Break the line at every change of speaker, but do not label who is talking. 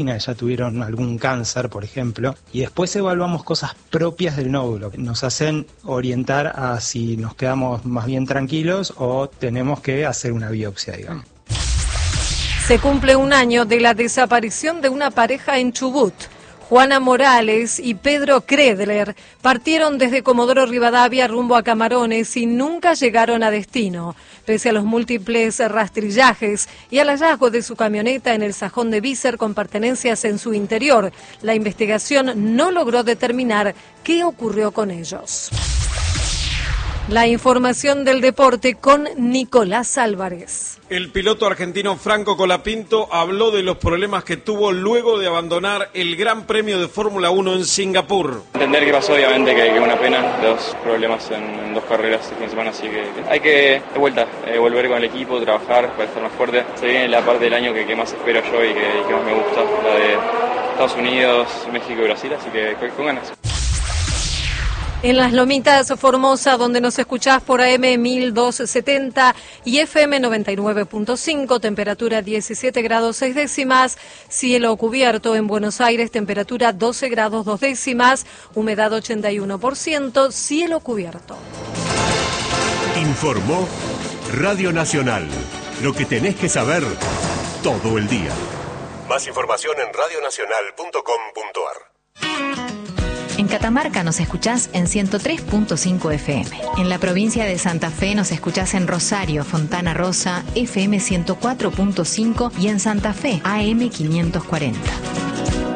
ya tuvieron algún cáncer, por ejemplo, y después evaluamos cosas propias del nódulo, que nos hacen orientar a si nos quedamos más bien tranquilos o tenemos que hacer una biopsia, digamos.
Se cumple un año de la desaparición de una pareja en Chubut. Juana Morales y Pedro Kredler partieron desde Comodoro Rivadavia rumbo a Camarones y nunca llegaron a destino. Pese a los múltiples rastrillajes y al hallazgo de su camioneta en el sajón de Vícer con pertenencias en su interior, la investigación no logró determinar qué ocurrió con ellos. La información del deporte con Nicolás Álvarez.
El piloto argentino Franco Colapinto habló de los problemas que tuvo luego de abandonar el Gran Premio de Fórmula 1 en Singapur.
Entender qué pasó, obviamente que una pena, dos problemas en dos carreras este fin de semana, así que hay que de vuelta, volver con el equipo, trabajar para estar más fuerte. Se viene la parte del año que más espero yo y que más me gusta, la de Estados Unidos, México y Brasil, así que con ganas.
En Las Lomitas, Formosa, donde nos escuchás por AM 1270 y FM 99.5, temperatura 17 grados 6 décimas, cielo cubierto. En Buenos Aires, temperatura 12 grados 2 décimas, humedad 81%, cielo cubierto.
Informó Radio Nacional, lo que tenés que saber todo el día. Más información en radionacional.com.ar.
En Catamarca nos escuchás en 103.5 FM. En la provincia de Santa Fe nos escuchás en Rosario, Fontana Rosa, FM 104.5 y en Santa Fe, AM 540.